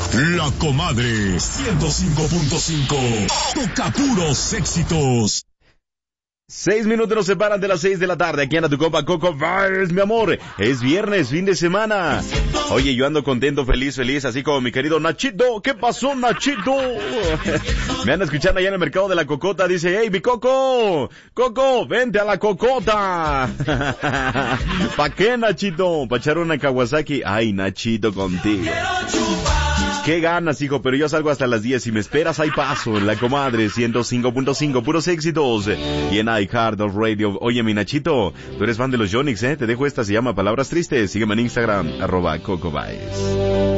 La Comadre 105.5. Toca puros éxitos. 6 minutos nos separan de las 6 de la tarde. Aquí anda tu compa Coco Vibes, mi amor. Es viernes, fin de semana. Oye, yo ando contento, feliz, así como mi querido Nachito. ¿Qué pasó, Nachito? Me anda escuchando allá en el mercado de la Cocota. Dice, hey, mi Coco, vente a la Cocota. ¿Pa' qué, Nachito? ¿Pa' echar una Kawasaki? Ay, Nachito, contigo. Qué ganas, hijo, pero yo salgo hasta las 10. Si me esperas, ahí paso. En La Comadre 105.5, puros éxitos. Y en iHeart Radio. Oye, mi Nachito, tú eres fan de los Yonix, ¿eh? Te dejo esta, se llama Palabras Tristes. Sígueme en Instagram, @CocoVibes.